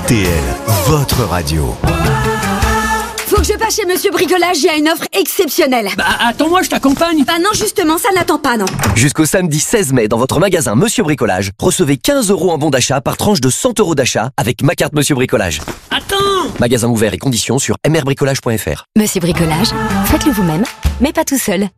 RTL, votre radio. Faut que je passe chez Monsieur Bricolage, il y a une offre exceptionnelle. Bah attends-moi, je t'accompagne. Bah non, justement, ça n'attend pas, non. Jusqu'au samedi 16 mai, dans votre magasin Monsieur Bricolage, recevez 15 € en bon d'achat par tranche de 100 € d'achat avec ma carte Monsieur Bricolage. Attends. Magasin ouvert et conditions sur mrbricolage.fr. Monsieur Bricolage, faites-le vous-même, mais pas tout seul.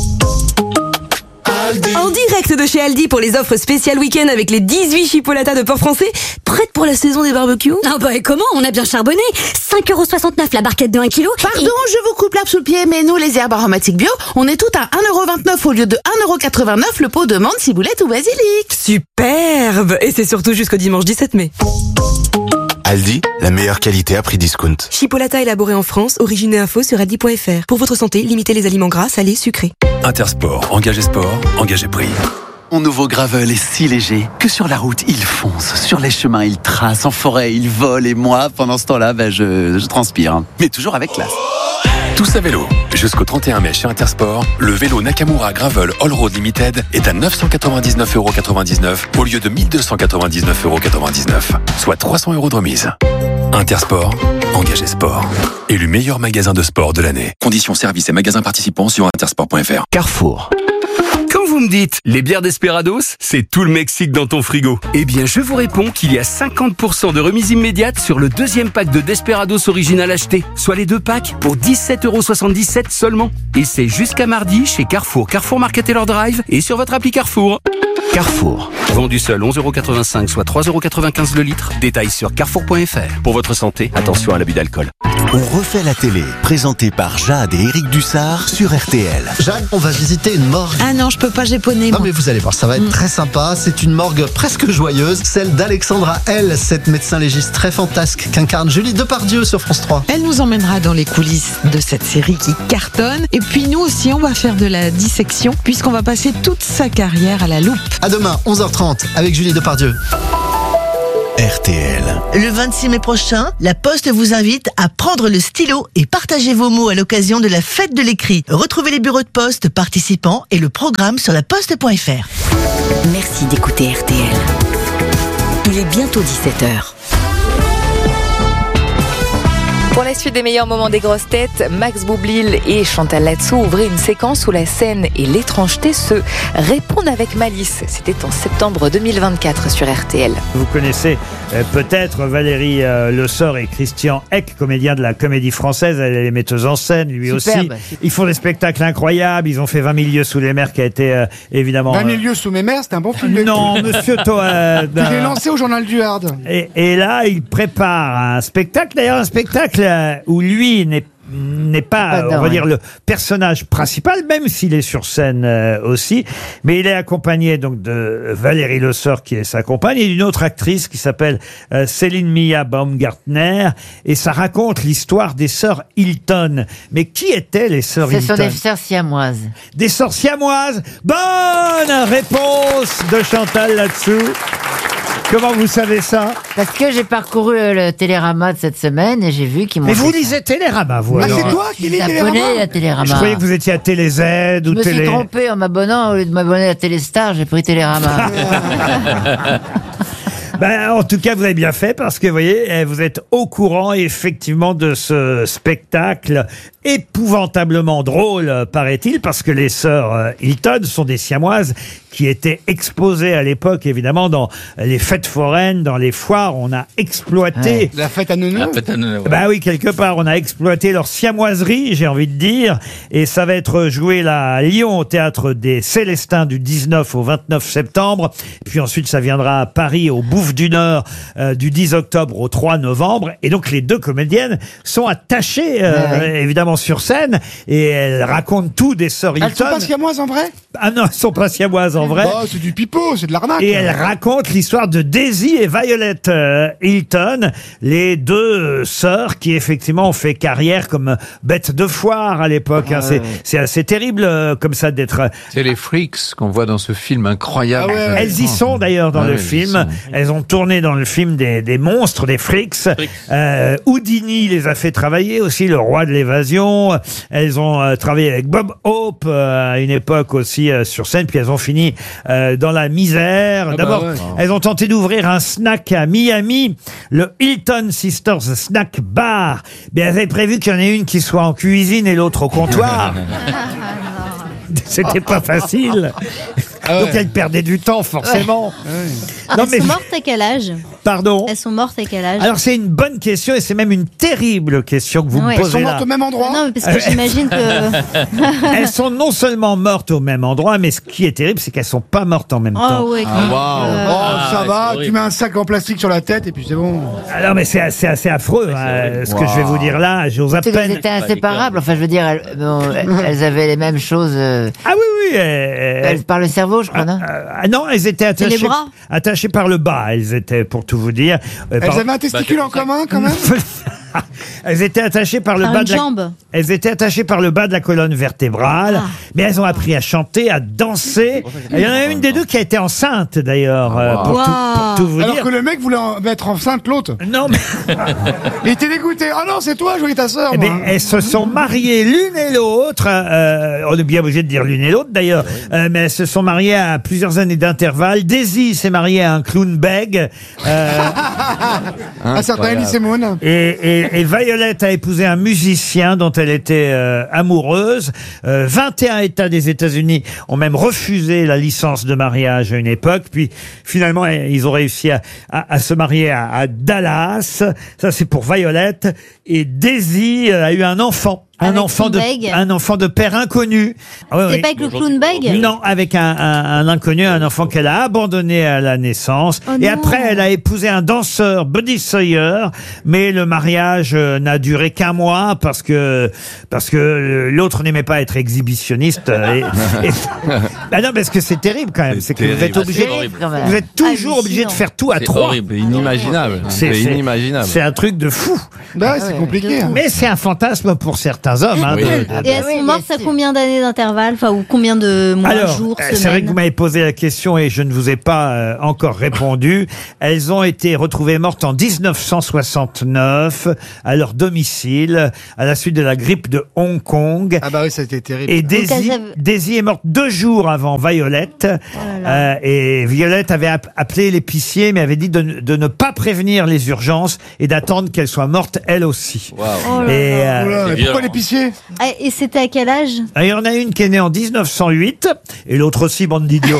En direct de chez Aldi pour les offres spéciales week-end avec les 18 chipolatas de porc français, prêtes pour la saison des barbecues. Ah bah et comment? On a bien charbonné. 5,69 € la barquette de 1 kg. Pardon, je vous coupe l'herbe sous le pied, mais nous, les herbes aromatiques bio, on est toutes à 1,29 € au lieu de 1,89 € le pot de menthe, ciboulette ou basilic. Superbe. Et c'est surtout jusqu'au dimanche 17 mai. Aldi, la meilleure qualité à prix discount. Chipolata élaboré en France, origine et info sur aldi.fr. Pour votre santé, limitez les aliments gras, salés, sucrés. Intersport, engagez sport, engagez prix. Mon nouveau Gravel est si léger que sur la route, il fonce. Sur les chemins, il trace. En forêt, il vole. Et moi, pendant ce temps-là, je transpire. Mais toujours avec classe. Tous à vélo. Jusqu'au 31 mai chez Intersport, le vélo Nakamura Gravel All Road Limited est à 999,99 € au lieu de 1299,99 €, soit 300 € de remise. Intersport, engagez sport. Élu meilleur magasin de sport de l'année. Conditions, services et magasins participants sur intersport.fr. Carrefour. Quand vous me dites les bières Desperados, c'est tout le Mexique dans ton frigo. Eh bien, je vous réponds qu'il y a 50% de remise immédiate sur le deuxième pack de Desperados original acheté, soit les 2 packs pour 17,77 € seulement. Et c'est jusqu'à mardi chez Carrefour, Carrefour Market Taylor Drive et sur votre appli Carrefour. Carrefour. Vendu seul 11,85 €, soit 3,95 € le litre. Détails sur carrefour.fr. Pour votre santé, attention à l'abus d'alcool. On refait la télé, présenté par Jade et Éric Dussard sur RTL. Jade, on va visiter une morgue. Ah non, je peux pas, j'ai poney. Non mais vous allez voir, ça va être très sympa. C'est une morgue presque joyeuse, celle d'Alexandra L, cette médecin légiste très fantasque qu'incarne Julie Depardieu sur France 3. Elle nous emmènera dans les coulisses de cette série qui cartonne. Et puis nous aussi, on va faire de la dissection puisqu'on va passer toute sa carrière à la loupe. À demain, 11h30, avec Julie Depardieu. RTL. Le 26 mai prochain, La Poste vous invite à prendre le stylo et partager vos mots à l'occasion de la fête de l'écrit. Retrouvez les bureaux de poste participants et le programme sur laposte.fr. Merci d'écouter RTL. Il est bientôt 17h. Pour la suite des meilleurs moments des grosses têtes, Max Boublil et Chantal Latsou ouvraient une séquence où la scène et l'étrangeté se répondent avec malice. C'était en septembre 2024 sur RTL. Vous connaissez peut-être Valérie Le Sort et Christian Eck, comédiens de la Comédie Française. Elle est les metteuses en scène, lui Superbe. aussi. Ils font des spectacles incroyables. Ils ont fait 20 000 lieues sous les mers qui a été évidemment... 20 000 lieues sous mes mers, c'était un bon film. Non, monsieur Toad. Je l'ai lancé au Journal du Hard. Et là, il prépare un spectacle, d'ailleurs un spectacle où lui n'est pas, on va dire, le personnage principal, même s'il est sur scène aussi, mais il est accompagné donc de Valérie Le Sort, qui est sa compagne, et d'une autre actrice qui s'appelle Céline Mia Baumgartner, et ça raconte l'histoire des sœurs Hilton. Mais qui étaient les sœurs Hilton? Ce sont des sœurs siamoises. Des sœurs siamoises. Bonne réponse de Chantal Latsou. Comment vous savez ça? Parce que j'ai parcouru le Télérama de cette semaine et j'ai vu qu'ils m'ont... Mais vous lisez Télérama, vous? Ah, alors c'est toi qui lis Télérama? abonné à Télérama. Je croyais que vous étiez à Télé Z Je ou me Télé... suis trompé en m'abonnant. Au lieu de m'abonner à Téléstar, j'ai pris Télérama. Ben, en tout cas, vous avez bien fait parce que, vous voyez, vous êtes au courant effectivement de ce spectacle épouvantablement drôle, paraît-il, parce que les sœurs Hilton sont des siamoises qui étaient exposées à l'époque, évidemment, dans les fêtes foraines, dans les foires. On a exploité... La fête à Neuneu. Ouais. Bah oui, quelque part, on a exploité leur siamoiserie, j'ai envie de dire. Et ça va être joué là à Lyon, au Théâtre des Célestins, du 19 au 29 septembre. Et puis ensuite, ça viendra à Paris, au Bouffe du Nord, du 10 octobre au 3 novembre. Et donc, les deux comédiennes sont attachées, évidemment, sur scène. Et elles racontent tout des sœurs Hilton. Elles sont pas siamoises en vrai? Ah non, elles sont pas siamoises en vrai. Bah, c'est du pipeau, c'est de l'arnaque. Et elle raconte l'histoire de Daisy et Violet Hilton, les deux sœurs qui effectivement ont fait carrière comme bêtes de foire à l'époque. C'est assez terrible comme ça d'être... C'est les freaks qu'on voit dans ce film incroyable. Elles y sont d'ailleurs dans le film. Elles ont tourné dans le film des monstres, des Freaks. Houdini les a fait travailler aussi, le roi de l'évasion. Elles ont travaillé avec Bob Hope à une époque aussi sur scène, puis elles ont fini dans la misère. D'abord, elles ont tenté d'ouvrir un snack à Miami, le Hilton Sisters Snack Bar. Mais elles avaient prévu qu'il y en ait une qui soit en cuisine et l'autre au comptoir. C'était pas facile. Donc elles perdaient du temps, forcément. Elles sont mortes à quel âge? Pardon? Elles sont mortes à quel âge? Alors c'est une bonne question et c'est même une terrible question que vous me posez là. Elles sont mortes au même endroit? Non, mais parce que j'imagine que... Elles sont non seulement mortes au même endroit, mais ce qui est terrible, c'est qu'elles sont pas mortes en même temps. Oh, ouais, ça va, tu mets un sac en plastique sur la tête et puis c'est bon. Alors mais c'est assez affreux ce que je vais vous dire là. J'ose à peine... Elles étaient inséparables. Enfin, je veux dire, elles avaient les mêmes choses. Ah oui. Par le cerveau, je crois, non? Non, elles étaient attachées. Les bras. Attachées par le bas. Elles étaient, pour tout vous dire. Elles avaient un testicule en commun quand même? Elles étaient attachées par le Par bas une de la... jambe. Elles étaient attachées par le bas de la colonne vertébrale, mais elles ont appris à chanter, à danser. Il y en a une des deux qui a été enceinte d'ailleurs, pour tout vous Alors dire. que le mec voulait mettre enceinte l'autre. Non mais il était dégoûté. Ah non, c'est toi, je voulais ta sœur. eh bien, elles se sont mariées l'une et l'autre. On est bien obligé de dire l'une et l'autre d'ailleurs, mais elles se sont mariées à plusieurs années d'intervalle. Daisy s'est mariée à un clown bègue. Un certain Elie Semoun. Et Violette a épousé un musicien dont elle était amoureuse. 21 États des États-Unis ont même refusé la licence de mariage à une époque. Puis finalement, ils ont réussi à se marier à Dallas. Ça, c'est pour Violette. Et Daisy a eu un enfant. Un enfant de père inconnu. C'est pas avec le clown bag? Non, avec un inconnu, un enfant qu'elle a abandonné à la naissance. Oh et non. après, elle a épousé un danseur, Buddy Sawyer, mais le mariage n'a duré qu'un mois parce que l'autre n'aimait pas être exhibitionniste. Bah non, parce que c'est terrible quand même. C'est que vous êtes obligé, vous êtes toujours obligé de faire tout à trois. C'est horrible, inimaginable. C'est inimaginable. C'est un truc de fou. Bah, c'est compliqué. Mais c'est un fantasme pour certains hommes. Hein, Et elles sont mortes à combien d'années d'intervalle? Enfin, ou combien de mois, Alors, jours, semaines? c'est vrai que vous m'avez posé la question et je ne vous ai pas encore répondu. Elles ont été retrouvées mortes en 1969 à leur domicile à la suite de la grippe de Hong Kong. Ah bah oui, ça a été terrible. Et Daisy est morte 2 jours avant Violette. Et Violette avait appelé l'épicier mais avait dit de ne pas prévenir les urgences et d'attendre qu'elle soit morte elle aussi. Wow. Et pourquoi l'épicier? Et c'était à quel âge? il y en a une qui est née en 1908 et l'autre aussi, bande d'idiots.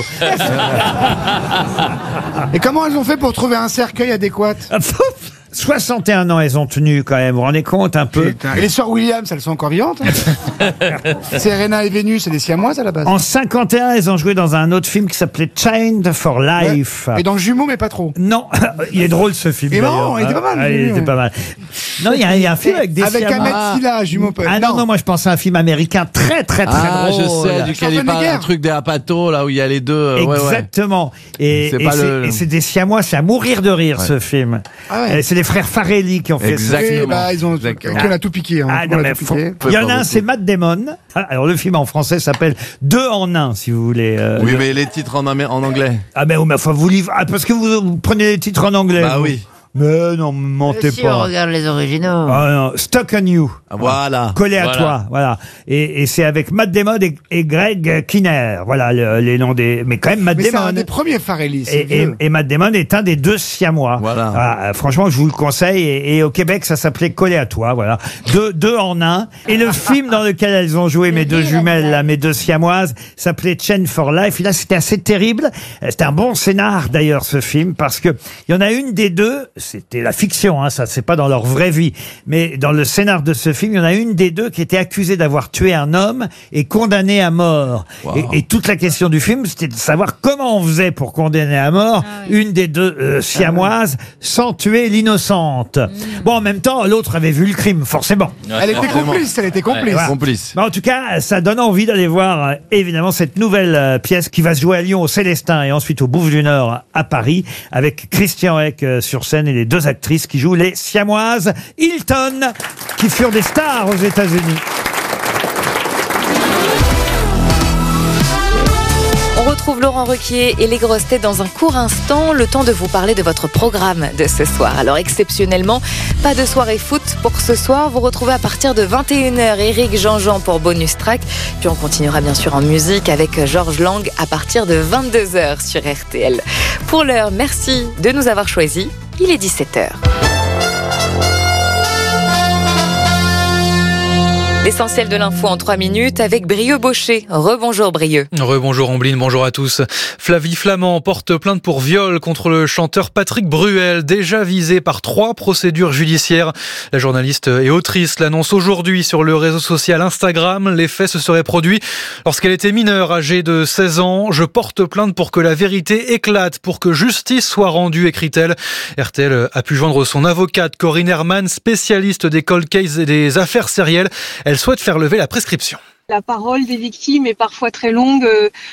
Et comment elles ont fait pour trouver un cercueil adéquat? 61 ans, elles ont tenu quand même. Vous vous rendez compte un peu? Et les sœurs Williams, elles sont encore vivantes? Serena et Vénus, c'est des siamoises à la base. En 51, elles ont joué dans un autre film qui s'appelait Chained for Life. Ouais. Et dans Jumeaux, mais pas trop. Non, il est drôle ce film. Il est marrant, il était pas mal. Il était pas mal. Non, il y a un film avec des Avec siamois. Ahmed Silla, Jumeaux. Ah non, moi je pensais à un film américain très drôle. Je sais, duquel il parle, un truc des Apatos, là où il y a les deux. Exactement. Et c'est des siamois, c'est à mourir de rire ce film. C'est les frères Farrelly qui ont fait ça. Ils ont a tout piqué. Hein. Ah, non, mais il y en a un, c'est Matt Damon. Alors le film en français s'appelle 2 en 1, si vous voulez. Oui, mais les titres en anglais. Ah ben enfin vous livrez parce que vous prenez les titres en anglais. Bah vous. oui. Mais non, mentez Si pas. on regarde les originaux. Ah non, Stuck on You. Voilà. Collé à toi, voilà. Et c'est avec Matt Damon et Greg Kinnear. Voilà les noms des. Mais quand même Matt Damon. C'est un des premiers Farrelly. Et Matt Damon est un des 2 siamois. Voilà. Ah, franchement, je vous le conseille. Et au Québec, ça s'appelait Collé à toi. Voilà. Deux en un. Et le film dans lequel elles ont joué, mes 2 jumelles, là, mes 2 siamoises, s'appelait Chained for Life. Et là, c'était assez terrible. C'était un bon scénar, d'ailleurs, ce film, parce que il y en a une des 2, c'était la fiction, hein, ça, c'est pas dans leur vraie vie. Mais dans le scénar de ce film, il y en a une des 2 qui était accusée d'avoir tué un homme et condamnée à mort. Wow. Et toute la question du film, c'était de savoir comment on faisait pour condamner à mort une des 2 siamoises sans tuer l'innocente. Bon, en même temps, l'autre avait vu le crime, forcément. Elle était complice, elle était complice. Voilà. Mais en tout cas, ça donne envie d'aller voir, évidemment, cette nouvelle pièce qui va se jouer à Lyon au Célestin et ensuite au Bouffe du Nord à Paris, avec Christian Eck sur scène et les 2 actrices qui jouent les siamoises Hilton, qui furent des stars aux États-Unis. On retrouve retrouve Laurent Ruquier et les grosses têtes dans un court instant, le temps de vous parler de votre programme de ce soir. Alors exceptionnellement, pas de soirée foot pour ce soir. Vous retrouvez à partir de 21h Éric Jean-Jean pour Bonus Track. Puis on continuera bien sûr en musique avec Georges Lang à partir de 22h sur RTL. Pour l'heure, merci de nous avoir choisis. Il est 17h. L'essentiel de l'info en 3 minutes avec Brieux Baucher. Rebonjour Brieux. Rebonjour Ombline, bonjour à tous. Flavie Flamand porte plainte pour viol contre le chanteur Patrick Bruel, déjà visé par 3 procédures judiciaires. La journaliste et autrice l'annonce aujourd'hui sur le réseau social Instagram. Les faits se seraient produits lorsqu'elle était mineure, âgée de 16 ans. Je porte plainte pour que la vérité éclate, pour que justice soit rendue, écrit-elle. RTL a pu joindre son avocate Corinne Herman, spécialiste des cold cases et des affaires sérielles. Elle souhaite faire lever la prescription. La parole des victimes est parfois très longue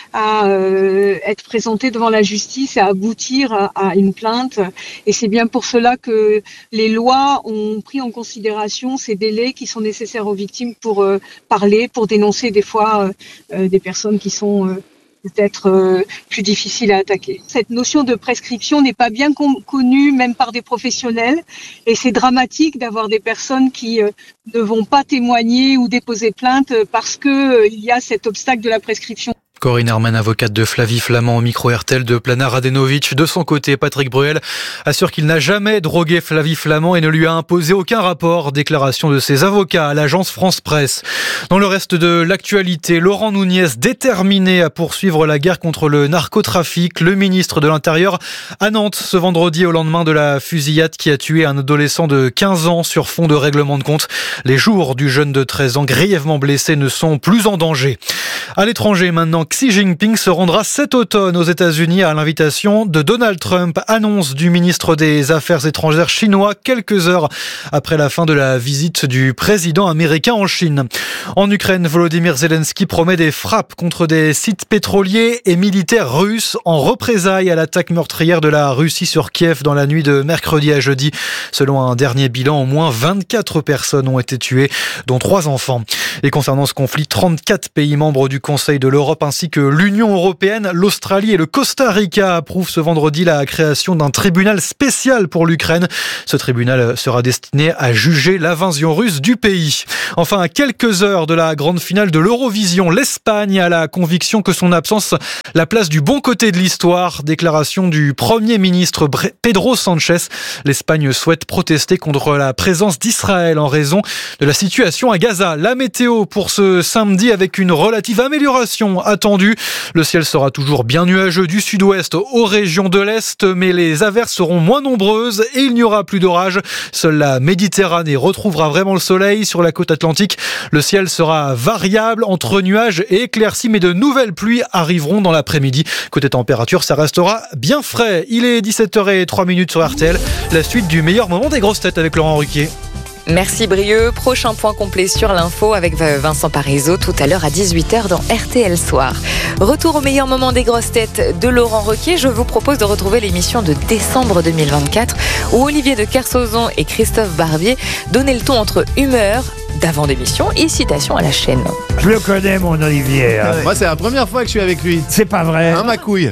à être présentée devant la justice et à aboutir à une plainte. Et c'est bien pour cela que les lois ont pris en considération ces délais qui sont nécessaires aux victimes pour parler, pour dénoncer des fois des personnes qui sont peut-être plus difficiles à attaquer. Cette notion de prescription n'est pas bien connue même par des professionnels et c'est dramatique d'avoir des personnes qui ne vont pas témoigner ou déposer plainte parce que il y a cet obstacle de la prescription. Corinne Herman, avocate de Flavie Flamand au micro RTL de Plana Radenovic. De son côté, Patrick Bruel assure qu'il n'a jamais drogué Flavie Flamand et ne lui a imposé aucun rapport. Déclaration de ses avocats à l'agence France Presse. Dans le reste de l'actualité, Laurent Nunez déterminé à poursuivre la guerre contre le narcotrafic. Le ministre de l'Intérieur à Nantes ce vendredi au lendemain de la fusillade qui a tué un adolescent de 15 ans sur fond de règlement de compte. Les jours du jeune de 13 ans grièvement blessé ne sont plus en danger. À l'étranger maintenant, Xi Jinping se rendra cet automne aux États-Unis à l'invitation de Donald Trump. Annonce du ministre des Affaires étrangères chinois quelques heures après la fin de la visite du président américain en Chine. En Ukraine, Volodymyr Zelensky promet des frappes contre des sites pétroliers et militaires russes en représailles à l'attaque meurtrière de la Russie sur Kiev dans la nuit de mercredi à jeudi. Selon un dernier bilan, au moins 24 personnes ont été tuées, dont 3 enfants. Et concernant ce conflit, 34 pays membres du Conseil de l'Europe ainsi que l'Union européenne, l'Australie et le Costa Rica approuvent ce vendredi la création d'un tribunal spécial pour l'Ukraine. Ce tribunal sera destiné à juger l'invasion russe du pays. Enfin, à quelques heures de la grande finale de l'Eurovision, l'Espagne a la conviction que son absence la place du bon côté de l'histoire. Déclaration du Premier ministre Pedro Sánchez. L'Espagne souhaite protester contre la présence d'Israël en raison de la situation à Gaza. La météo pour ce samedi avec une relative amélioration attendue. Le ciel sera toujours bien nuageux du sud-ouest aux régions de l'est, mais les averses seront moins nombreuses et il n'y aura plus d'orage. Seule la Méditerranée retrouvera vraiment le soleil. Sur la côte atlantique, le ciel sera variable entre nuages et éclaircies, mais de nouvelles pluies arriveront dans l'après-midi. Côté température, ça restera bien frais. Il est 17h03 sur RTL. La suite du meilleur moment des grosses têtes avec Laurent Ruquier. Merci Brieux. Prochain point complet sur l'info avec Vincent Parisot tout à l'heure à 18h dans RTL Soir. Retour au meilleur moment des grosses têtes de Laurent Ruquier. Je vous propose de retrouver l'émission de décembre 2024 où Olivier de Kersauzon et Christophe Barbier donnaient le ton entre humeur d'avant d'émission et citation à la chaîne. Je le connais, mon Olivier. Hein. Moi, c'est la première fois que je suis avec lui. C'est pas vrai. Hein, ma couille.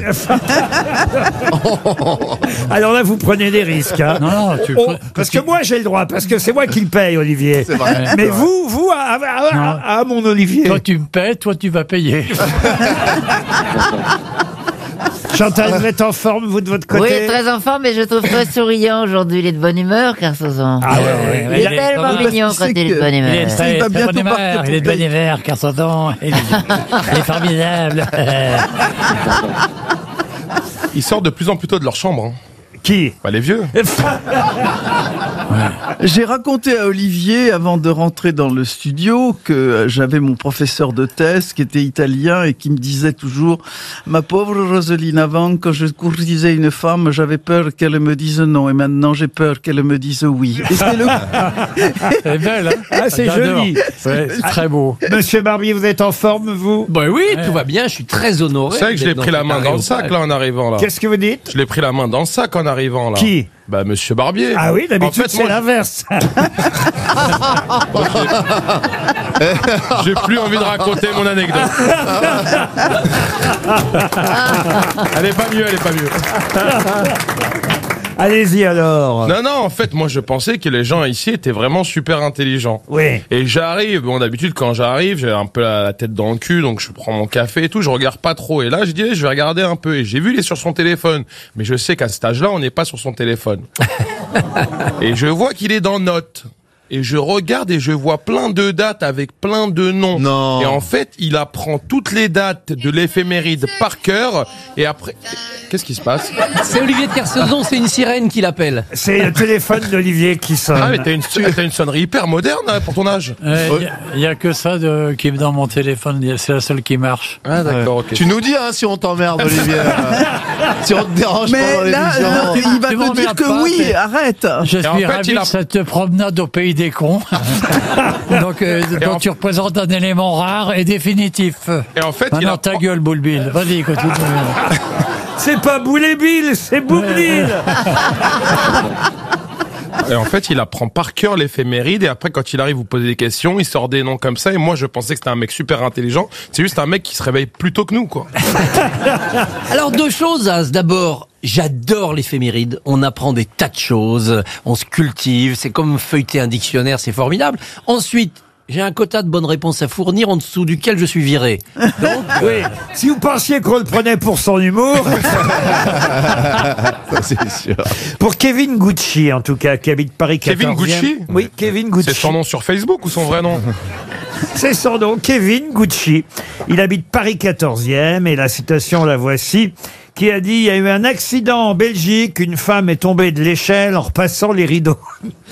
Alors là, vous prenez des risques. Hein. Non, parce que moi, j'ai le droit, parce que c'est moi qui le paye, Olivier. C'est vrai. Mais C'est vrai. vous, mon Olivier. Toi, tu me paies, toi, tu vas payer. Chantal, vous êtes en forme, vous, de votre côté? Oui, très en forme, mais je trouve très souriant aujourd'hui. Il est de bonne humeur, Kersauzon. Ah ouais. Il est tellement mignon quand il est de bonne humeur. Il est très bonne humeur, il est de bonne humeur, Kersauzon. Il est formidable. Ils sortent de plus en plus tôt de leur chambre. Hein. Qui? Les vieux. J'ai raconté à Olivier, avant de rentrer dans le studio, que j'avais mon professeur de thèse qui était italien et qui me disait toujours « Ma pauvre Roselyne, avant, quand je courtisais une femme, j'avais peur qu'elle me dise non, et maintenant j'ai peur qu'elle me dise oui. » C'est belle, hein? Ah, c'est joli. Ouais, c'est très beau. Monsieur Barbier, vous êtes en forme, vous? Bah oui, tout va bien, je suis très honoré. C'est vrai que je l'ai pris la main dans le sac, là, en arrivant, là. Qu'est-ce que vous dites? Je l'ai pris la main dans le sac en arrivant, là. Qui? Bah, monsieur Barbier. Ah oui, d'habitude, En fait, c'est l'inverse. J'ai plus envie de raconter mon anecdote. Elle est pas mieux. Allez-y alors. Non, en fait, moi je pensais que les gens ici étaient vraiment super intelligents. Oui. Et j'arrive, d'habitude quand j'arrive, j'ai un peu la tête dans le cul, donc je prends mon café et tout, je regarde pas trop. Et là, je dis, je vais regarder un peu. Et j'ai vu, il est sur son téléphone. Mais je sais qu'à cet âge-là, on n'est pas sur son téléphone. Et je vois qu'il est dans Notes. Et je regarde et je vois plein de dates avec plein de noms. Non. Et en fait, il apprend toutes les dates de l'éphéméride par cœur. Et après, qu'est-ce qui se passe? C'est Olivier de Kersauzon, c'est une sirène qui l'appelle. C'est le téléphone d'Olivier qui sonne. Ah, mais t'as une sonnerie hyper moderne hein, pour ton âge. Il y a que ça qui est dans mon téléphone, c'est la seule qui marche. Ah d'accord, ok. Tu nous dis si on t'emmerde, Olivier. Si on te dérange pendant l'émission. Mais là, il va te dire que oui, arrête. Je suis ravi de cette promenade au pays des cons. Donc tu représentes un élément rare et définitif. Et en fait, maintenant ta gueule, Boule Bill. Vas-y, continue. C'est pas Boule et Bill, c'est Boule Bill. Et en fait, il apprend par cœur l'éphéméride et après, quand il arrive, vous posez des questions, il sort des noms comme ça. Et moi, je pensais que c'était un mec super intelligent. C'est juste un mec qui se réveille plus tôt que nous, quoi. Alors, deux choses, Az. D'abord, j'adore l'éphéméride. On apprend des tas de choses, on se cultive. C'est comme feuilleter un dictionnaire, c'est formidable. Ensuite, j'ai un quota de bonnes réponses à fournir en dessous duquel je suis viré. Donc, oui. Si vous pensiez qu'on le prenait pour son humour. C'est sûr. Pour Kevin Gucci, en tout cas, qui habite Paris 14e. Kevin Gucci? Oui, Kevin Gucci. C'est son nom sur Facebook ou son vrai nom? C'est son nom, Kevin Gucci. Il habite Paris 14e et la citation, la voici, qui a dit « Il y a eu un accident en Belgique, une femme est tombée de l'échelle en repassant les rideaux. »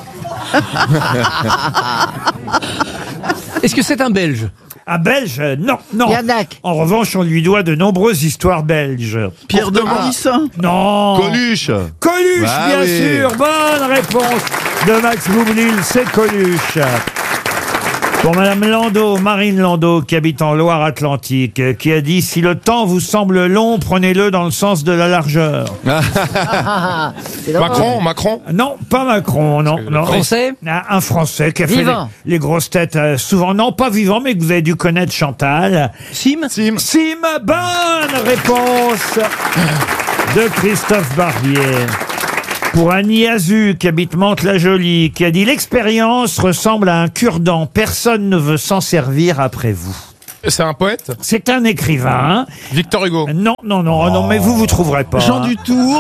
Est-ce que c'est un Belge? Un Belge? Non. Yannack. En revanche, on lui doit de nombreuses histoires belges. Pierre de Maurice. Non. Coluche. Coluche, Bah bien oui. sûr. Bonne réponse de Max Boublil, c'est Coluche. Pour Madame Landau, Marine Landau, qui habite en Loire-Atlantique, qui a dit « Si le temps vous semble long, prenez-le dans le sens de la largeur. » Macron? Non, pas Macron, non. Français? Un Français qui a fait les grosses têtes souvent. Non, pas vivant, mais que vous avez dû connaître, Chantal. Sim, bonne réponse de Christophe Barbier. Pour Annie Azu, qui habite Mantes-la-Jolie, qui a dit « L'expérience ressemble à un cure-dent. Personne ne veut s'en servir après vous. » C'est un poète? C'est un écrivain. Victor Hugo? Non, mais vous trouverez pas. Jean Dutour.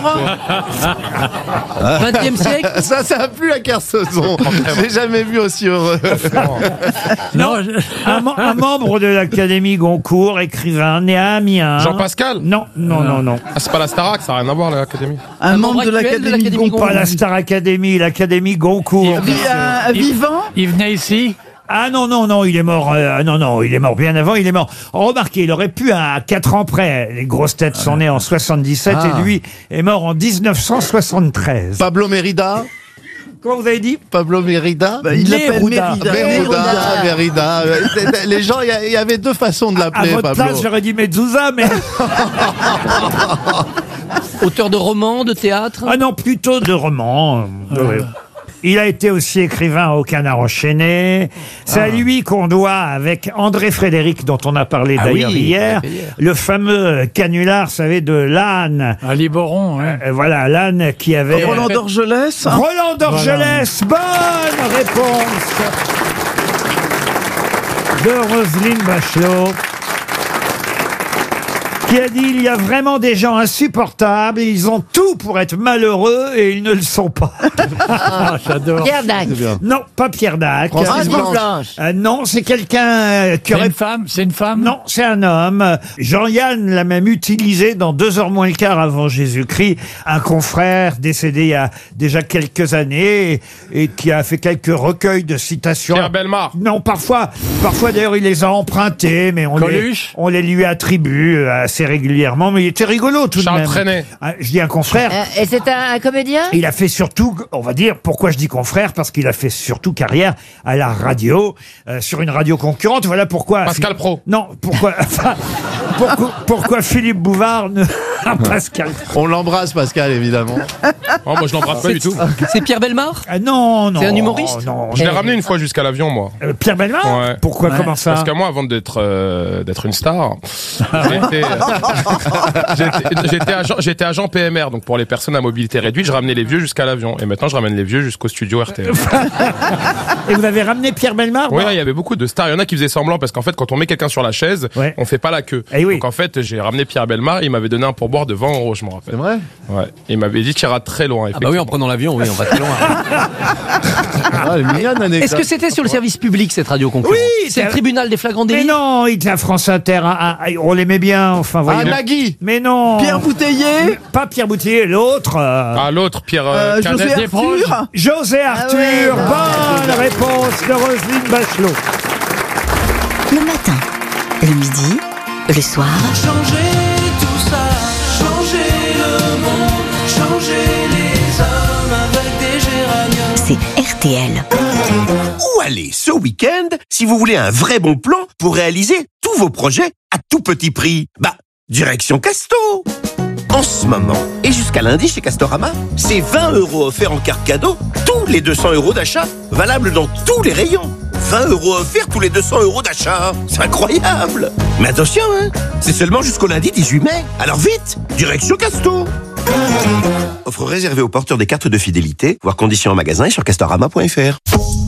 20e siècle? Ça a plu à Kersauzon. J'ai jamais vu aussi heureux. Non, un membre de l'Académie Goncourt, écrivain, né à Amiens. Jean Pascal? Non. Ah, c'est pas la Starac, ça n'a rien à voir l'Académie. Un membre de l'Académie Goncourt. Pas la Star Academy, l'Académie Goncourt. Vivant. Il venait ici? Ah non, il est mort. Il est mort bien avant. Il est mort. Remarquez, il aurait pu à 4 ans près. Les grosses têtes sont nées en 77 et lui est mort en 1973. Pablo Mérida. Comment vous avez dit? Pablo Mérida. Il l'appelle Mérida. Les gens, il y avait deux façons de l'appeler, À votre Pablo. place, j'aurais dit Mezzusa, mais... Auteur de romans, de théâtre? Ah non, plutôt de romans. Oui. Il a été aussi écrivain au Canard enchaîné. C'est à lui qu'on doit, avec André Frédéric, dont on a parlé d'ailleurs hier, le fameux canular, vous savez, de l'âne. Ali Boron, hein. Voilà, l'âne qui avait... Roland d'Orgelès. Roland d'Orgelès, bonne réponse de Roselyne Bachelot, qui a dit « Il y a vraiment des gens insupportables, ils ont tout pour être malheureux et ils ne le sont pas. » J'adore. Pierre Dac. Non, pas Pierre Dac. Francis Blanche. Non, c'est quelqu'un qui C'est aurait... une femme? C'est une femme? Non, c'est un homme. Jean-Yann l'a même utilisé dans 2 heures moins le quart avant Jésus-Christ. Un confrère décédé il y a déjà quelques années et qui a fait quelques recueils de citations. Pierre Bellemare? Non, parfois d'ailleurs il les a empruntés, mais on les lui attribue assez régulièrement. Mais il était rigolo tout de même. Charles Trenet? Je dis un confrère. Et c'est un comédien? Il a fait surtout, on va dire, pourquoi je dis confrère, parce qu'il a fait surtout carrière à la radio, sur une radio concurrente. Voilà pourquoi. Pascal Pro? Non, pourquoi Philippe Bouvard ne... Pascal. On l'embrasse, Pascal, évidemment. Oh, moi, je l'embrasse pas du tout. C'est Pierre Bellemare? Non, non. C'est un humoriste? Non. Je l'ai ramené une fois jusqu'à l'avion, moi. Pierre Bellemare? Ouais. Pourquoi? Comment ça? Parce que moi, avant d'être une star, j'étais agent PMR, donc pour les personnes à mobilité réduite, je ramenais les vieux jusqu'à l'avion. Et maintenant, je ramène les vieux jusqu'au studio RTL. Et vous avez ramené Pierre Bellemare? Oui, il y avait beaucoup de stars. Il y en a qui faisaient semblant parce qu'en fait, quand on met quelqu'un sur la chaise, on fait pas la queue. Donc en fait, j'ai ramené Pierre Bellemare. Il m'avait donné un pourboire de 20 €, je me rappelle. C'est vrai? Ouais. Il m'avait dit qu'il ira très loin. Ah bah oui, en prenant l'avion, oui, on va très loin. Elle est mignonne, l'anecdote. Est-ce que c'était sur le service public, cette radio concurrente? Oui, c'est le tribunal des flagrants délits. Mais non, il était à France Inter. On l'aimait bien, enfin. Ah, Nagui. Mais non. Pierre Bouteiller. Pas Pierre Bouteiller, l'autre. Ah, l'autre, Pierre José Arthur. José Arthur. Bonne réponse de Roselyne Bachelot. Le matin, le midi, le soir. Changer tout ça, changer le monde, changer les hommes avec des géraniums. C'est RTL. Où aller ce week-end si vous voulez un vrai bon plan pour réaliser tous vos projets à tout petit prix? Direction Casto. En ce moment, et jusqu'à lundi chez Castorama, c'est 20 € offerts en carte cadeau, tous les 200 € d'achat, valable dans tous les rayons. 20 € offerts tous les 200 € d'achat. C'est incroyable. Mais attention, c'est seulement jusqu'au lundi 18 mai. Alors vite, direction Casto. Offre réservée aux porteurs des cartes de fidélité, voir conditions en magasin et sur castorama.fr.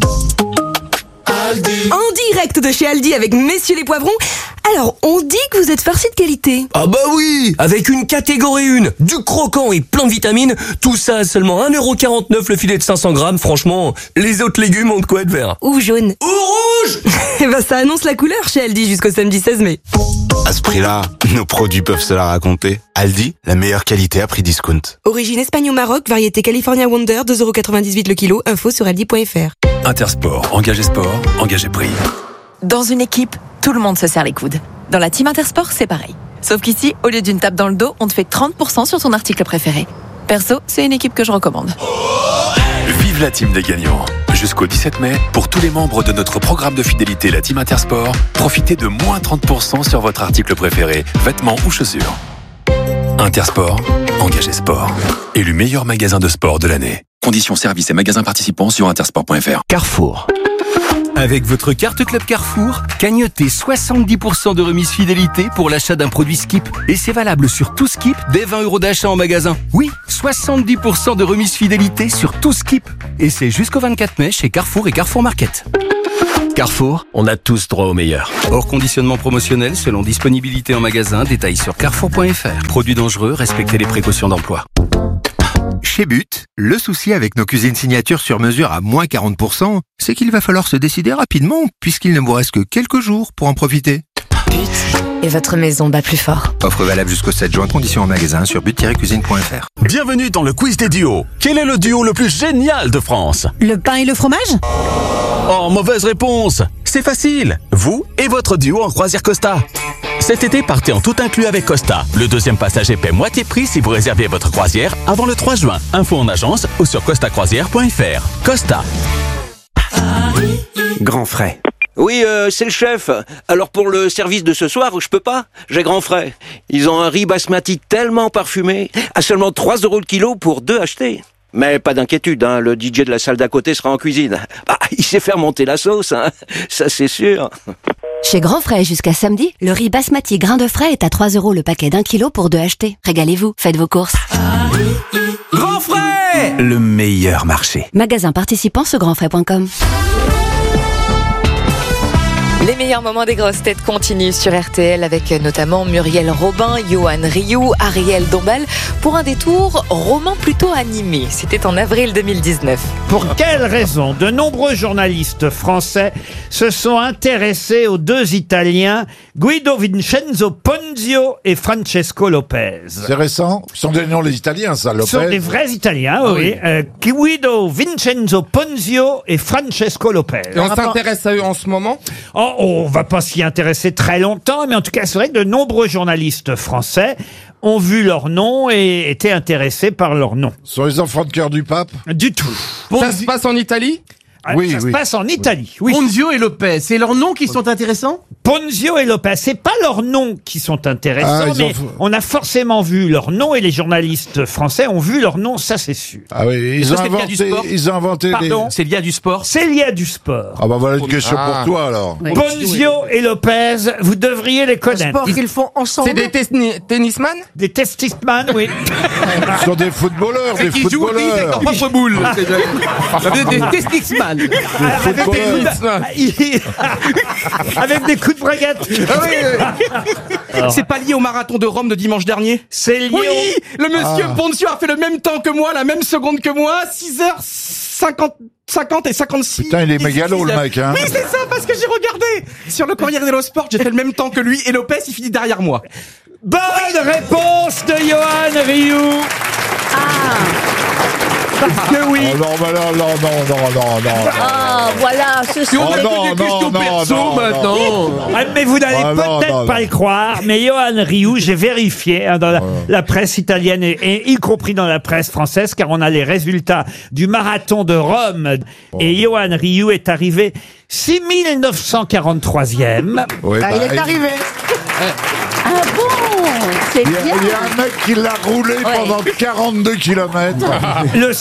En direct de chez Aldi avec Messieurs les Poivrons. Alors, on dit que vous êtes farcis de qualité. Ah bah oui, avec une catégorie 1, du croquant et plein de vitamines, tout ça à seulement 1,49 € le filet de 500 grammes. Franchement, les autres légumes ont de quoi être verts. Ou jaune. Ou rouge. Eh ben ça annonce la couleur chez Aldi jusqu'au samedi 16 mai. À ce prix-là, nos produits peuvent se la raconter. Aldi, la meilleure qualité à prix discount. Origine Espagne au Maroc, variété California Wonder, 2,98 € le kilo, info sur aldi.fr. Intersport, engagé sport, engagé prix. Dans une équipe, tout le monde se serre les coudes. Dans la team Intersport, c'est pareil. Sauf qu'ici, au lieu d'une tape dans le dos, on te fait 30% sur ton article préféré. Perso, c'est une équipe que je recommande. Vive la team des gagnants. Jusqu'au 17 mai, pour tous les membres de notre programme de fidélité, la team Intersport, profitez de moins 30% sur votre article préféré, vêtements ou chaussures. Intersport, engagé sport. Élu meilleur magasin de sport de l'année. Conditions services et magasins participants sur intersport.fr. Carrefour. Avec votre carte Club Carrefour, cagnotez 70% de remise fidélité pour l'achat d'un produit Skip. Et c'est valable sur tout Skip dès 20 € d'achat en magasin. Oui, 70% de remise fidélité sur tout Skip. Et c'est jusqu'au 24 mai chez Carrefour et Carrefour Market. Carrefour, on a tous droit au meilleur. Hors conditionnement promotionnel selon disponibilité en magasin, détails sur carrefour.fr. Produits dangereux, respectez les précautions d'emploi. Chez But, le souci avec nos cuisines signatures sur mesure à moins 40%, c'est qu'il va falloir se décider rapidement, puisqu'il ne vous reste que quelques jours pour en profiter. Et votre maison bat plus fort. Offre valable jusqu'au 7 juin, conditions en magasin sur but-cuisine.fr. Bienvenue dans le quiz des duos. Quel est le duo le plus génial de France? Le pain et le fromage? Oh, mauvaise réponse. C'est facile. Vous et votre duo en croisière Costa. Cet été, partez en tout inclus avec Costa. Le deuxième passager paie moitié prix si vous réservez votre croisière avant le 3 juin. Info en agence ou sur costacroisière.fr. Costa. Grand frais. Oui, c'est le chef. Alors pour le service de ce soir, je peux pas. J'ai grand frais. Ils ont un riz basmati tellement parfumé, à seulement 3 € le kilo pour 2 achetés. Mais pas d'inquiétude, le DJ de la salle d'à côté sera en cuisine. Il sait faire monter la sauce, ça c'est sûr. Chez Grand Frais, jusqu'à samedi, le riz basmati grain de frais est à 3 € le paquet d'1 kilo pour 2 achetés. Régalez-vous, faites vos courses. Grand Frais, le meilleur marché. Magasin participant sur grandfrais.com. Les meilleurs moments des grosses têtes continuent sur RTL avec notamment Muriel Robin, Johan Rioux, Ariel Dombal pour un détour roman plutôt animé. C'était en avril 2019. Pour quelle raison de nombreux journalistes français se sont intéressés aux deux Italiens Guido Vincenzo Ponzio et Francesco Lopez? C'est récent. Ce sont des noms les Italiens, ça, Lopez. Ce sont des vrais Italiens, oui. Guido Vincenzo Ponzio et Francesco Lopez. Et on s'intéresse à eux en ce moment? On va pas s'y intéresser très longtemps, mais en tout cas, c'est vrai que de nombreux journalistes français ont vu leur nom et étaient intéressés par leur nom. Sont les enfants de cœur du pape? Du tout. Ça se passe en Italie? Ça se passe en Italie, oui. Ponzio et Lopez, c'est leurs noms qui sont intéressants? Ponzio et Lopez, c'est pas leurs noms qui sont intéressants, mais on a forcément vu leurs noms et les journalistes français ont vu leurs noms, ça c'est sûr. Ah oui, ils ont inventé Pardon, des... c'est lié à du sport. C'est lié à du sport. Ah bah voilà une question pour toi alors. Ponzio et Lopez, vous devriez les connaître. sport qu'ils font ensemble. C'est des tennisman. Des testisman, oui. Ce sont des footballeurs, des Qui jouent au tennis avec leur propre boule. Des testisman. Avec des coups de braguette. C'est pas lié au marathon de Rome de dimanche dernier? C'est lié. Oui, le monsieur Ponzio a fait le même temps que moi, la même seconde que moi, 6h50 et 56. Putain, il est mégalo le mec, hein. Oui, c'est ça, parce que j'ai regardé sur le Corriere dello Sport, j'ai fait le même temps que lui, et Lopez, il finit derrière moi. Bonne réponse de Johan Rioux. Parce que oui. Oh non, bah non. Ah, voilà, ce sont des questions perso maintenant. Ah, mais vous n'allez peut-être pas le croire, mais Johan Rioux, j'ai vérifié hein, dans la presse italienne et y compris dans la presse française, car on a les résultats du marathon de Rome. Et Johan Rioux est arrivé 6943e. Oui, il est arrivé. Ah bon, c'est bien. Il y a un mec qui l'a roulé pendant 42 km. Le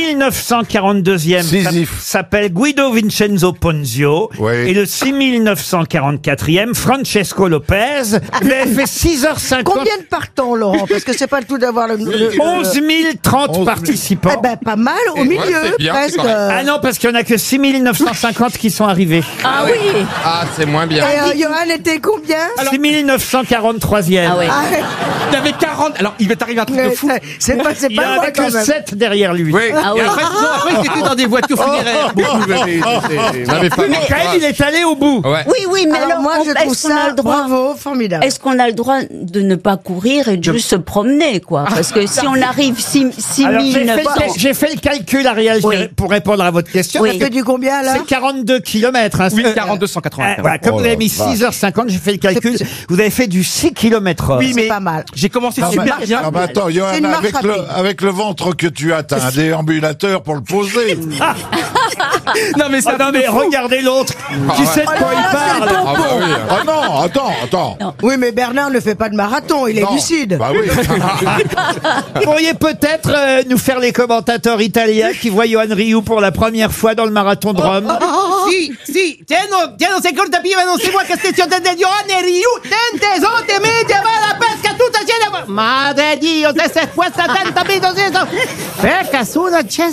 6942e s'appelle Guido Vincenzo Ponzio. Et le 6944e, Francesco Lopez. Vous avez fait 6h50. Combien de partants, Laurent? Parce que c'est pas le tout d'avoir le 11 030 participants. Eh ben, pas mal, au milieu, presque. Ah non, parce qu'il n'y en a que 6950 qui sont arrivés. Ah oui. Ah, c'est moins bien. Et Johan était combien? 6943e. Ah ouais. Il avait 40. Alors, il va t'arriver un truc de fou. C'est pas Il n'y en a que 7 derrière lui. Oui. Ah oui. Et après, il était dans des voitures funéraires. Mais quand même, il est allé au bout. Oui, mais alors moi, je trouve ça, bravo, formidable. Est-ce qu'on a le droit de ne pas courir et de juste se promener, quoi? Parce que si on arrive 6900... J'ai fait le calcul, Ariel, pour répondre à votre question. Oui. Ça fait du combien, là? C'est 42 km. Hein. Oui, 4280. Voilà, comme vous avez mis 6h50, j'ai fait le calcul. Vous avez fait du 6 km/h. Oui, mais pas mal. J'ai commencé super bien. Ah bah attends, Johan, avec le ventre que tu as, t'as un déambulateur pour le poser. Non mais ça. Non mais regardez l'autre. Qui sait de quoi il parle? Ah non, attends. Oui, mais Bernard ne fait pas de marathon, il est lucide. Bah oui. Vous pourriez peut-être nous faire les commentateurs italiens qui voient Johan Rioux pour la première fois dans le marathon de Rome. Si, tiens, seconda prima non si vuoi che stazione di Johan Rioux, tente sotte media va la pesca tutta cena. Madre Dio, se sei questa tanta vita perché su non c'è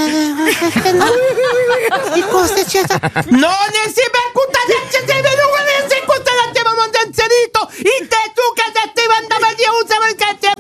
di cosa c'è? Non si becutta c'è venuto ne si cutta la tema montanzerito, in te tu che ti manda ma Dio usa perché ti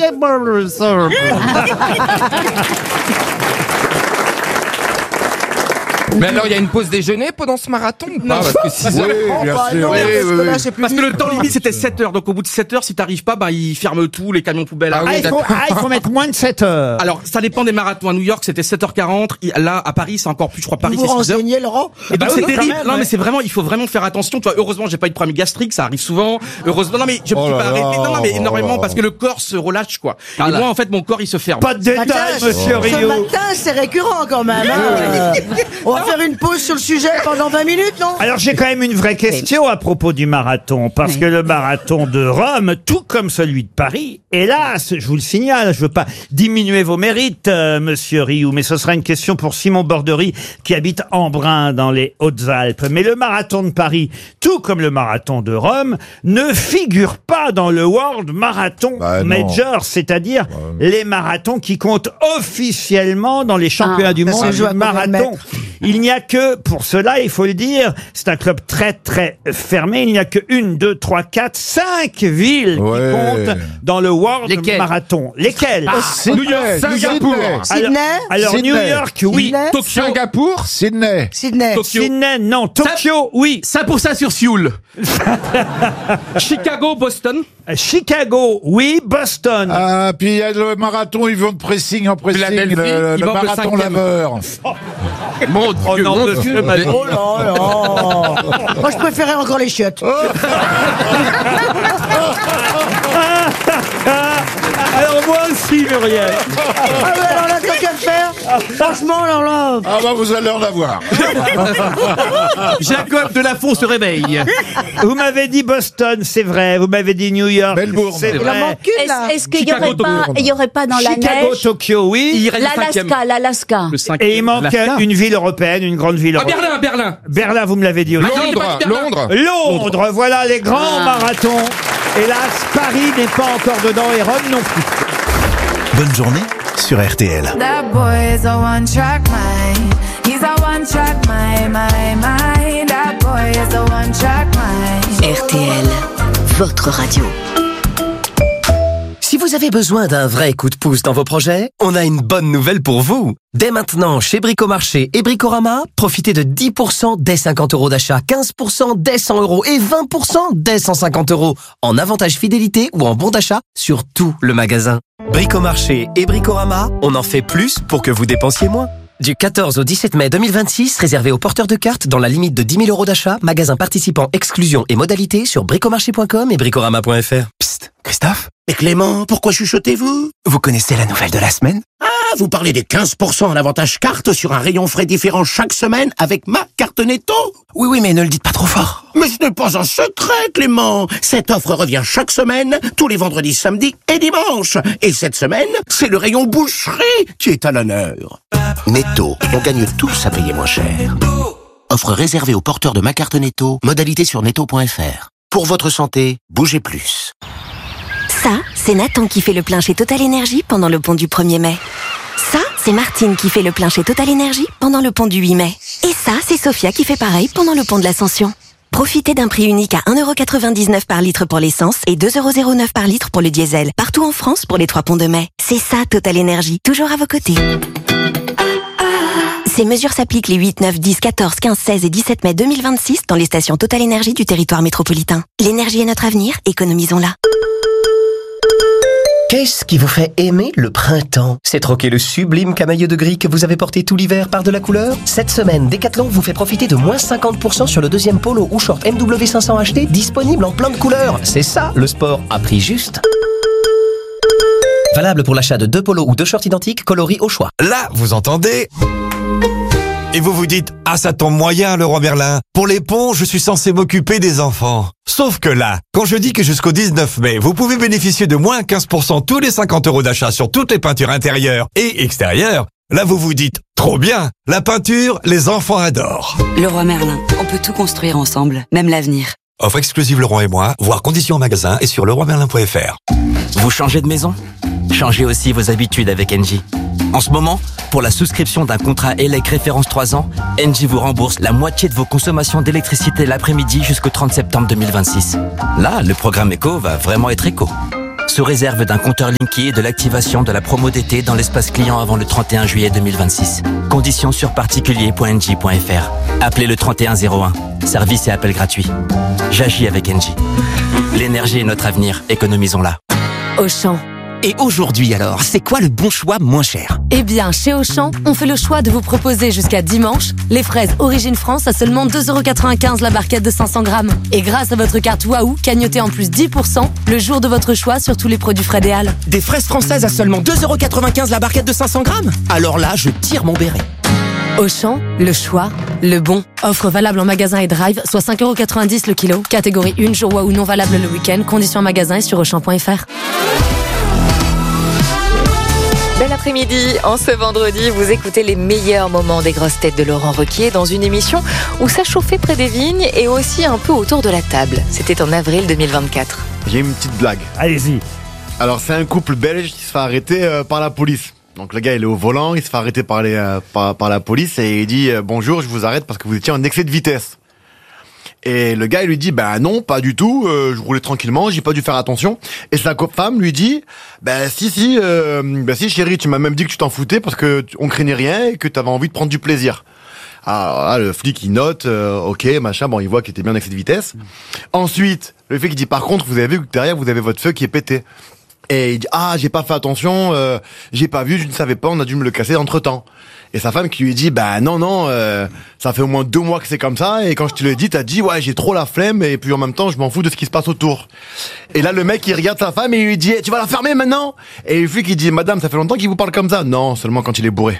Mais alors, il y a une pause déjeuner pendant ce marathon ou pas? Parce que 6 heures. Oui, bien sûr. Parce que le temps limite c'était 7 heures. Donc au bout de 7 heures, si t'arrives pas, ils ferment tout, les camions poubelles. Il faut mettre moins de 7 heures. Alors, ça dépend des marathons. À New York, c'était 7h40. Là, à Paris, c'est encore plus, je crois, Paris, c'est 6h. Vous renseignez, Laurent? Et donc, c'est terrible. Non, mais c'est vraiment, il faut vraiment faire attention. Tu vois, heureusement, j'ai pas eu de problème gastrique, ça arrive souvent. Heureusement, non, mais je me suis pas arrêté. Non, mais énormément, parce que le corps se relâche, quoi. Et moi, en fait, mon corps, il se ferme. Pas de détails, monsieur Rioux. Ce matin, c'est récurrent quand même. On va faire une pause sur le sujet pendant 20 minutes, non? Alors j'ai quand même une vraie question à propos du marathon, parce que le marathon de Rome, tout comme celui de Paris, hélas, je vous le signale, je veux pas diminuer vos mérites, monsieur Rioux, mais ce sera une question pour Simon Bordery, qui habite Embrun, dans les Hautes-Alpes. Mais le marathon de Paris, tout comme le marathon de Rome, ne figure pas dans le World Marathon Major, c'est-à-dire les marathons qui comptent officiellement dans les championnats du monde du marathon. Il n'y a que, pour cela, il faut le dire, c'est un club très très fermé. Il n'y a que 1, 2, 3, 4, 5 villes qui comptent dans le World Marathon. Lesquelles? New York, Singapour. Sydney. Alors New York, oui. Tokyo. Singapour, Sydney. Sydney, non. Tokyo, oui. Ça pour ça sur Séoul. Chicago, Boston. Chicago, oui. Boston. Ah, puis il y a le marathon, ils vont de pressing en pressing, Philadelphie, le ils vont de marathon 5e. laveur. Mon Dieu, Oh non, mon monsieur, Dieu. madame. Oh là là. Moi, je préférais encore les chiottes. Alors moi aussi, Muriel. Ah ouais, alors là, t'as qu'à le faire. Franchement, alors là. Ah bah vous allez en avoir. Jacob Delafont se réveille. Vous m'avez dit Boston, c'est vrai. Vous m'avez dit New York, Melbourne. c'est Il Il en vrai. manque une, là. Est-ce qu'il y aurait pas dans la Chicago, neige Tokyo, oui. Il reste le 5e. L'Alaska. Et il manque une ville européenne, une grande ville Ah, européenne. Berlin. Berlin, vous me l'avez dit aussi. Londres, voilà les grands marathons. Hélas, Paris n'est pas encore dedans et Rome non plus. Bonne journée sur RTL. That boy is a one-track mind. He's a one-track mind. That boy is a one-track mind. RTL, votre radio. Si vous avez besoin d'un vrai coup de pouce dans vos projets, on a une bonne nouvelle pour vous. Dès maintenant, chez Bricomarché et Bricorama, profitez de 10% dès 50 € d'achat, 15% dès 100 € et 20% dès 150 € en avantage fidélité ou en bon d'achat sur tout le magasin. Bricomarché et Bricorama, on en fait plus pour que vous dépensiez moins. Du 14 au 17 mai 2026, réservé aux porteurs de cartes dans la limite de 10 000 € d'achat, magasin participant, exclusion et modalités sur bricomarché.com et bricorama.fr. Psst, Christophe? Mais Clément, pourquoi chuchotez-vous? Vous connaissez la nouvelle de la semaine? Ah, vous parlez des 15% en avantage carte sur un rayon frais différent chaque semaine avec ma carte Netto? Oui, mais ne le dites pas trop fort. Mais ce n'est pas un secret, Clément. Cette offre revient chaque semaine, tous les vendredis, samedis et dimanches. Et cette semaine, c'est le rayon boucherie qui est à l'honneur. Netto, on gagne tous à payer moins cher. Offre réservée aux porteurs de ma carte Netto, modalité sur netto.fr. Pour votre santé, bougez plus. Ça, c'est Nathan qui fait le plein chez Total Énergie pendant le pont du 1er mai. Ça, c'est Martine qui fait le plein chez Total Énergie pendant le pont du 8 mai. Et ça, c'est Sophia qui fait pareil pendant le pont de l'Ascension. Profitez d'un prix unique à 1,99 € par litre pour l'essence et 2,09 € par litre pour le diesel. Partout en France pour les 3 ponts de mai. C'est ça, Total Énergie. Toujours à vos côtés. Ces mesures s'appliquent les 8, 9, 10, 14, 15, 16 et 17 mai 2026 dans les stations Total Énergie du territoire métropolitain. L'énergie est notre avenir, économisons-la. Qu'est-ce qui vous fait aimer le printemps? C'est troquer le sublime camailleux de gris que vous avez porté tout l'hiver par de la couleur? Cette semaine, Decathlon vous fait profiter de moins 50% sur le deuxième polo ou short MW500 acheté, disponible en plein de couleurs. C'est ça, le sport à prix juste. Valable pour l'achat de 2 polos ou 2 shorts identiques coloris au choix. Là, vous entendez? Et vous vous dites, ah ça tombe moyen Leroy Merlin. Pour les ponts, je suis censé m'occuper des enfants. Sauf que là, quand je dis que jusqu'au 19 mai, vous pouvez bénéficier de moins 15% tous les 50 € d'achat sur toutes les peintures intérieures et extérieures, là vous vous dites, trop bien, la peinture, les enfants adorent. Leroy Merlin, on peut tout construire ensemble, même l'avenir. Offre exclusive Leroy et moi, voir conditions en magasin et sur leroymerlin.fr. Vous changez de maison? Changez aussi vos habitudes avec Engie. En ce moment, pour la souscription d'un contrat ELEC référence 3 ans, Engie vous rembourse la moitié de vos consommations d'électricité l'après-midi jusqu'au 30 septembre 2026. Là, le programme éco va vraiment être éco. Sous réserve d'un compteur Linky et de l'activation de la promo d'été dans l'espace client avant le 31 juillet 2026. Conditions sur particulier.engie.fr. Appelez le 3101. Service et appel gratuit. J'agis avec Engie. L'énergie est notre avenir, économisons-la. Auchan. Et aujourd'hui alors, c'est quoi le bon choix moins cher? Eh bien, chez Auchan, on fait le choix de vous proposer jusqu'à dimanche les fraises Origine France à seulement 2,95 € la barquette de 500 grammes. Et grâce à votre carte Waouh, cagnotez en plus 10% le jour de votre choix sur tous les produits Frédéal. Des fraises françaises à seulement 2,95 € la barquette de 500 grammes? Alors là, je tire mon béret. Auchan, le choix, le bon. Offre valable en magasin et drive, soit 5,90 € le kilo. Catégorie 1, jour Waouh non valable le week-end. Conditions en magasin et sur Auchan.fr. Bel après-midi, en ce vendredi, vous écoutez les meilleurs moments des grosses têtes de Laurent Ruquier dans une émission où ça chauffait près des vignes et aussi un peu autour de la table. C'était en avril 2024. J'ai une petite blague. Allez-y. Alors c'est un couple belge qui se fait arrêter par la police. Donc le gars il est au volant, il se fait arrêter par la police et il dit bonjour, je vous arrête parce que vous étiez en excès de vitesse. Et le gars il lui dit bah non, pas du tout, je roulais tranquillement, j'ai pas dû faire attention. Et sa femme lui dit bah si chérie, tu m'as même dit que tu t'en foutais parce que on craignait rien et que t'avais envie de prendre du plaisir. Alors là, le flic, il note, ok, machin, bon, il voit qu'il était bien avec cette vitesse. Ensuite, le flic, il dit, par contre, vous avez vu que derrière, vous avez votre feu qui est pété. Et il dit, ah, j'ai pas fait attention, j'ai pas vu, je ne savais pas, on a dû me le casser entre-temps. Et sa femme qui lui dit, bah non, ça fait au moins 2 mois que c'est comme ça, et quand je te l'ai dit, t'as dit, ouais, j'ai trop la flemme, et puis en même temps, je m'en fous de ce qui se passe autour. Et là, le mec, il regarde sa femme et il lui dit, tu vas la fermer maintenant? Et le flic, il dit, madame, ça fait longtemps qu'il vous parle comme ça? Non, seulement quand il est bourré.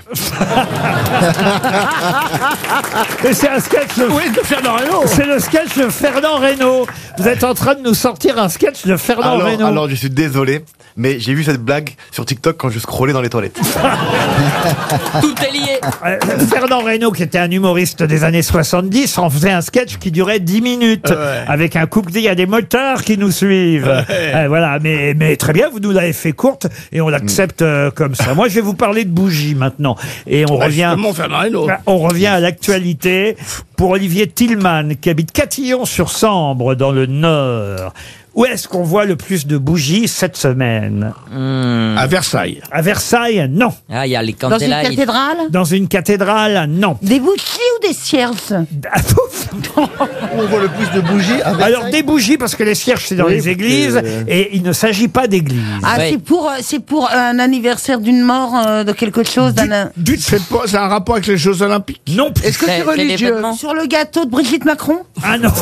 Et c'est un sketch de Fernand Reynaud. C'est le sketch de Fernand Reynaud. Vous êtes en train de nous sortir un sketch de Fernand Reynaud. Alors, je suis désolé, mais j'ai vu cette blague sur TikTok quand je scrollais dans les toilettes. Tout est lié. Fernand Reynaud, qui était un humoriste des années 70, en faisait un sketch qui durait 10 minutes, avec un couple. Il y a des motards qui nous suivent. Voilà, mais très bien, vous nous l'avez fait courte et on l'accepte comme ça. Moi, je vais vous parler de bougies maintenant. Et on revient à l'actualité pour Olivier Tillman, qui habite Catillon-sur-Sambre, dans le Nord. Où est-ce qu'on voit le plus de bougies cette semaine? À Versailles. À Versailles, non. Ah, il y a les Dans une candélailles. cathédrale? Dans une cathédrale, non. Des bougies ou des cierges? On voit le plus de bougies à Versailles. Alors des bougies, parce que les cierges c'est dans les églises, et il ne s'agit pas d'église. Ah, c'est pour un anniversaire d'une mort, de quelque chose. C'est un rapport avec les Jeux Olympiques? Non. Est-ce que c'est religieux? Sur le gâteau de Brigitte Macron? Ah non.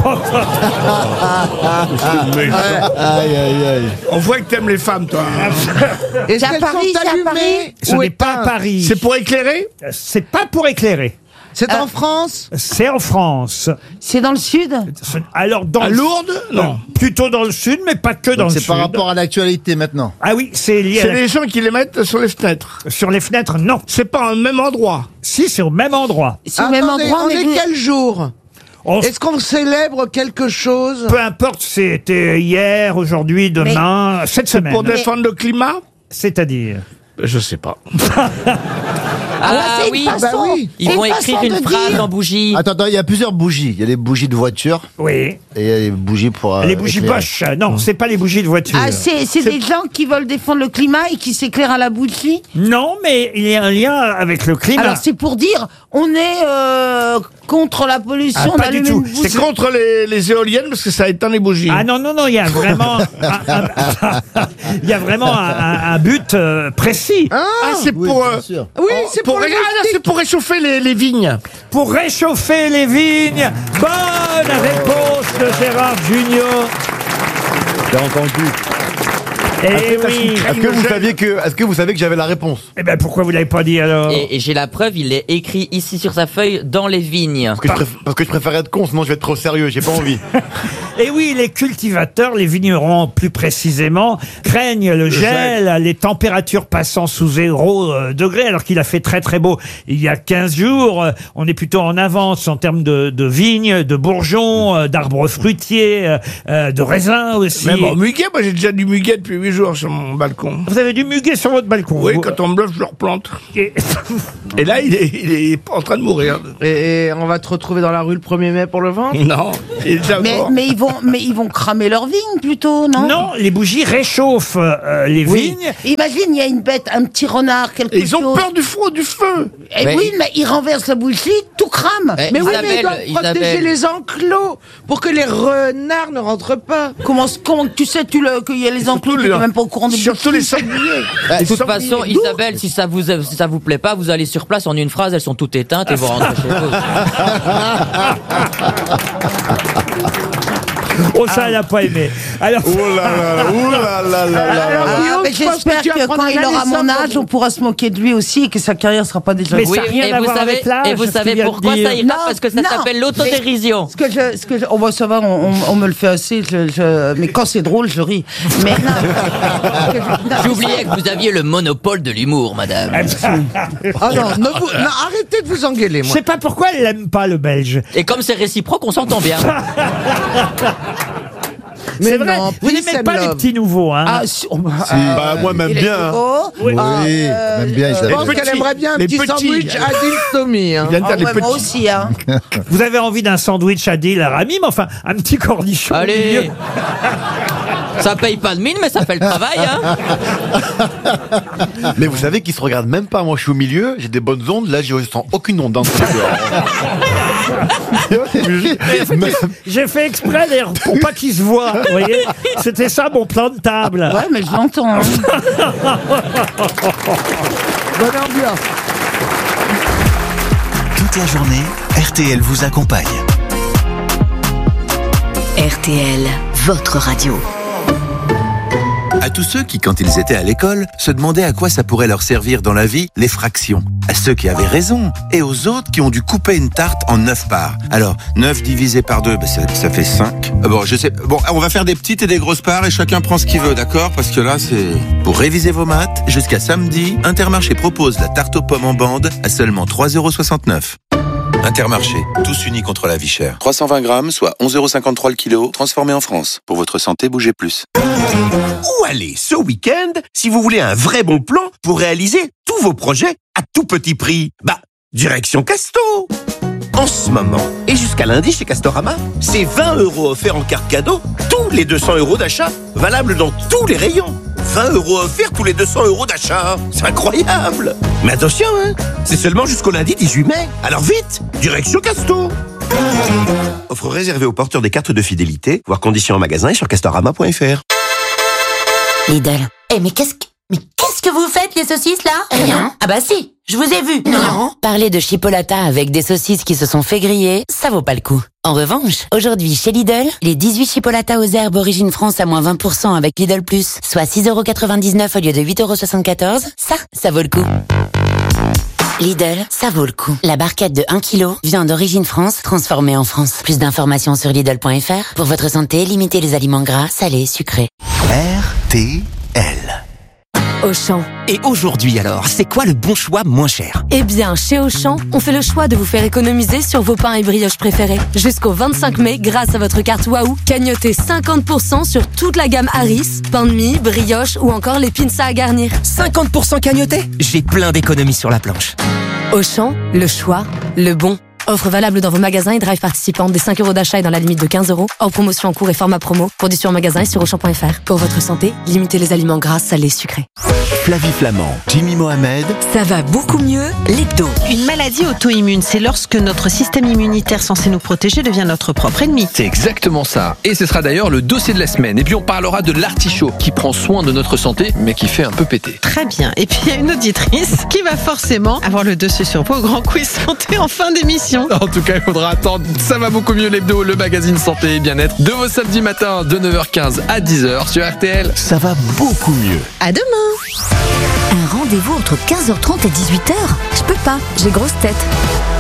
Aïe, aïe, aïe. On voit que t'aimes les femmes, toi. C'est à Paris, c'est à Paris. Ce n'est pas à Paris. C'est pour éclairer? C'est pas pour éclairer. C'est en France? C'est en France. C'est dans le sud? Alors dans à Lourdes? Non. Plutôt dans le sud, mais pas que dans le sud. C'est par rapport à l'actualité maintenant. Ah oui, c'est lié. C'est les gens qui les mettent sur les fenêtres. Sur les fenêtres, non. C'est pas au même endroit. Si, c'est au même endroit. C'est au même endroit, on mais est quel jour? Est-ce qu'on célèbre quelque chose? Peu importe, c'était hier, aujourd'hui, demain, cette semaine. Pour défendre le climat? C'est-à-dire? Je sais pas. Ah oui, ils vont écrire une phrase en bougie. Attends, il y a plusieurs bougies. Il y a les bougies de voiture. Oui. Et il y a les bougies pour. Les bougies éclairer. Bosch. Non, c'est pas les bougies de voiture. Ah, c'est des gens qui veulent défendre le climat et qui s'éclairent à la bougie? Non, mais il y a un lien avec le climat. Alors c'est pour dire, on est contre la pollution. Pas du tout. C'est contre les éoliennes parce que ça éteint les bougies. Ah non, il y a vraiment il y a vraiment un but précis. Ah, c'est pour... Oui, c'est pour c'est pour réchauffer les vignes. Pour réchauffer les vignes. Bonne réponse de Gérard Junior. J'ai entendu. Est-ce que vous savez que j'avais la réponse? Eh ben pourquoi vous l'avez pas dit alors? Et j'ai la preuve, il est écrit ici sur sa feuille, dans les vignes. Parce que je préfère être con, sinon je vais être trop sérieux, j'ai pas envie. Et oui, les cultivateurs, les vignerons plus précisément, craignent le gel, les températures passant sous 0 degrés, alors qu'il a fait très très beau il y a 15 jours. On est plutôt en avance en termes de vignes, de bourgeons, d'arbres fruitiers, de raisins aussi. Même en muguet, moi j'ai déjà du muguet depuis 8 jours sur mon balcon. Vous avez du muguet sur votre balcon? Oui, quand on me bluffe, je le replante. Et là, il est en train de mourir. Et on va te retrouver dans la rue le 1er mai pour le vendre? Non, il est déjà mort. Mais ils vont cramer leurs vignes plutôt, non? Non, les bougies réchauffent les vignes. Imagine, il y a une bête, un petit renard, quelque chose. Ils ont peur du feu. Et oui, mais ils renversent la bougie, tout crame. Mais oui, mais ils doivent protéger les enclos pour que les renards ne rentrent pas. Comment tu sais qu'il y a les enclos, tu n'es même pas au courant des bougies. Surtout les sangliers. De toute façon, Isabelle, si ça vous plaît pas, vous allez sur place en une phrase, elles sont toutes éteintes et vous rentrez chez vous. Oh, ça, elle n'a pas aimé. Alors... Oh là là. J'espère que quand il aura mon âge, on pourra se moquer de lui aussi et que sa carrière ne sera pas déjà... Mais ça n'a rien à voir avec l'âge. Et vous savez pourquoi ça ira? Parce que ça s'appelle l'autodérision. Oh bah ça va, on me le fait assez, mais quand c'est drôle, je ris. Mais j'oubliais que vous aviez le monopole de l'humour, madame. Ah non, arrêtez de vous engueuler, moi. Je sais pas pourquoi elle l'aime pas, le Belge. Et comme c'est réciproque, on s'entend bien. C'est vrai, vous n'aimez pas les petits nouveaux, hein? Ah, moi, même bien. Oui, même bien, je pense qu'elle aimerait bien un petit sandwich Adil Tommy. Moi aussi, hein. Vous avez envie d'un sandwich Adil Rami, mais enfin, un petit cornichon. Allez. Ça paye pas de mine, mais ça fait le travail, hein. Mais vous savez qu'ils se regardent même pas. Moi, je suis au milieu, j'ai des bonnes ondes. Là, je sens aucune onde dans J'ai fait exprès d'ailleurs pour pas qu'ils se voient. Vous voyez, c'était ça mon plan de table. Ouais, mais je l'entends. Hein. Bonne ambiance. Toute la journée, RTL vous accompagne. RTL, votre radio. À tous ceux qui, quand ils étaient à l'école, se demandaient à quoi ça pourrait leur servir dans la vie, les fractions. À ceux qui avaient raison, et aux autres qui ont dû couper une tarte en 9 parts. Alors, 9 divisé par 2, ça fait 5. Bon, je sais. Bon, on va faire des petites et des grosses parts et chacun prend ce qu'il veut, d'accord? Parce que là, c'est... Pour réviser vos maths, jusqu'à samedi, Intermarché propose la tarte aux pommes en bande à seulement 3,69 €. Intermarché, tous unis contre la vie chère. 320 grammes, soit 11,53 € le kilo, transformé en France. Pour votre santé, bougez plus. Où aller ce week-end si vous voulez un vrai bon plan pour réaliser tous vos projets à tout petit prix? Bah, direction Casto. En ce moment, et jusqu'à lundi chez Castorama, c'est 20 € offerts en carte cadeau, tous les 200 € d'achat, valable dans tous les rayons. 20 € offerts tous les 200 € d'achat. C'est incroyable. Mais attention, hein, c'est seulement jusqu'au lundi 18 mai. Alors vite, direction Casto. Offre réservée aux porteurs des cartes de fidélité, voir conditions en magasin et sur castorama.fr. Lidl. Mais qu'est-ce que vous faites, les saucisses, là? Rien. Ah bah si, je vous ai vu. Non. Parler de chipolata avec des saucisses qui se sont fait griller, ça vaut pas le coup. En revanche, aujourd'hui, chez Lidl, les 18 chipolatas aux herbes Origine France à moins 20% avec Lidl Plus, soit 6,99 € au lieu de 8,74 €, ça vaut le coup. Lidl, ça vaut le coup. La barquette de 1 kg, viande d'origine France, transformée en France. Plus d'informations sur Lidl.fr. Pour votre santé, limitez les aliments gras, salés, sucrés. RTL. Auchan. Et aujourd'hui alors, c'est quoi le bon choix moins cher? Eh bien, chez Auchan, on fait le choix de vous faire économiser sur vos pains et brioches préférés. Jusqu'au 25 mai, grâce à votre carte Waouh, cagnotez 50% sur toute la gamme Harris, pain de mie, brioche ou encore les pinces à garnir. 50% cagnoté? J'ai plein d'économies sur la planche. Auchan, le choix, le bon. Offre valable dans vos magasins et drive participants. Des 5 € d'achat et dans la limite de 15 €. Hors promotion en cours et format promo. Conditions en magasin et sur Auchan.fr. Pour votre santé, limitez les aliments gras, salés, sucrés. Flavie Flamand, Jimmy Mohamed. Ça va beaucoup mieux, l'hebdo. Une maladie auto-immune, c'est lorsque notre système immunitaire censé nous protéger devient notre propre ennemi. C'est exactement ça. Et ce sera d'ailleurs le dossier de la semaine. Et puis on parlera de l'artichaut qui prend soin de notre santé, mais qui fait un peu péter. Très bien. Et puis il y a une auditrice qui va forcément avoir le dessus sur vos grands quiz santé en fin d'émission. En tout cas, il faudra attendre. Ça va beaucoup mieux, l'hebdo, le magazine santé et bien-être de vos samedis matins de 9h15 à 10h sur RTL. Ça va beaucoup mieux. À demain. Un rendez-vous entre 15h30 et 18h? Je peux pas, j'ai grosse tête.